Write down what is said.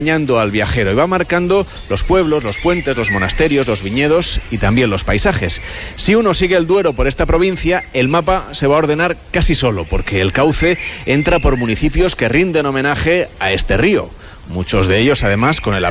acompañando al viajero y va marcando los pueblos, los puentes, los monasterios, los viñedos y también los paisajes. Si uno sigue el Duero por esta provincia, el mapa se va a ordenar casi solo, porque el cauce entra por municipios que rinden homenaje a este río. Muchos de ellos, además, con el